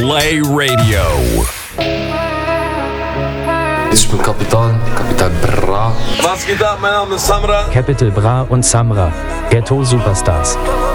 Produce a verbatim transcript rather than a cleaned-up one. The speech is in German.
Play Radio. Ich bin Kapitan, Kapitan Bra. Was geht ab? Mein Name ist Samra. Capital Bra und Samra, Ghetto Superstars.